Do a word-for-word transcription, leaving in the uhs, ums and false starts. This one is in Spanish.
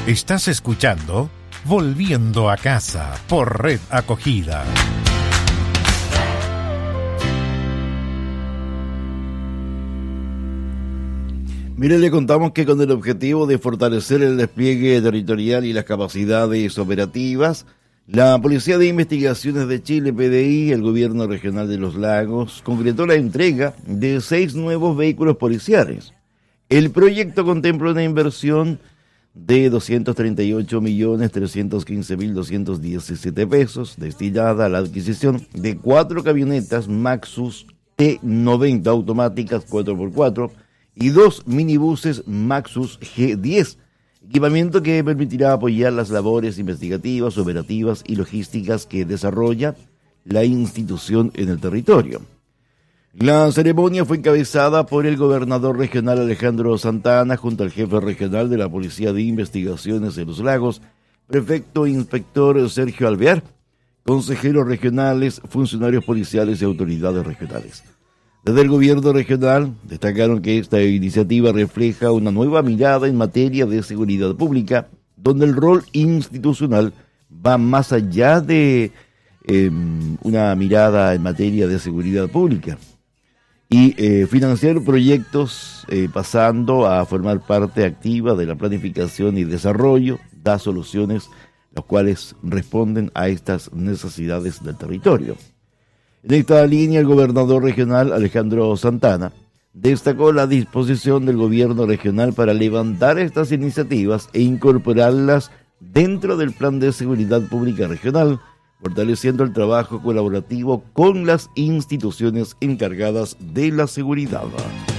Estás escuchando Volviendo a Casa por Red Acogida. Mire, le contamos que con el objetivo de fortalecer el despliegue territorial y las capacidades operativas, la Policía de Investigaciones de Chile, P D I, el Gobierno Regional de los Lagos, concretó la entrega de seis nuevos vehículos policiales. El proyecto contempla una inversión de doscientos treinta y ocho millones trescientos quince mil doscientos diecisiete pesos, destinada a la adquisición de cuatro camionetas Maxus T noventa automáticas cuatro por cuatro y dos minibuses Maxus G diez, equipamiento que permitirá apoyar las labores investigativas, operativas y logísticas que desarrolla la institución en el territorio. La ceremonia fue encabezada por el gobernador regional Alejandro Santana junto al jefe regional de la Policía de Investigaciones de los Lagos, prefecto e inspector Sergio Alvear, consejeros regionales, funcionarios policiales y autoridades regionales. Desde el gobierno regional destacaron que esta iniciativa refleja una nueva mirada en materia de seguridad pública, donde el rol institucional va más allá de eh, una mirada en materia de seguridad pública y eh, financiar proyectos eh, pasando a formar parte activa de la planificación y desarrollo, da soluciones las cuales responden a estas necesidades del territorio. En esta línea, el gobernador regional Alejandro Santana destacó la disposición del gobierno regional para levantar estas iniciativas e incorporarlas dentro del Plan de Seguridad Pública Regional, fortaleciendo el trabajo colaborativo con las instituciones encargadas de la seguridad.